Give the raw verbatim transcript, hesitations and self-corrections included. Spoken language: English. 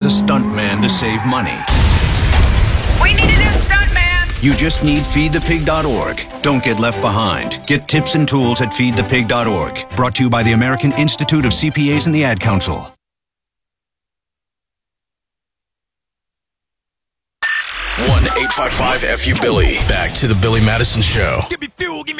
stuntman to save money. We need a new stuntman! You just need feed the pig dot org. Don't get left behind. Get tips and tools at feed the pig dot org. Brought to you by the American Institute of C P As and the Ad Council. one eight five five F U Billy. Back to the Billy Madison Show. Give me fuel, give me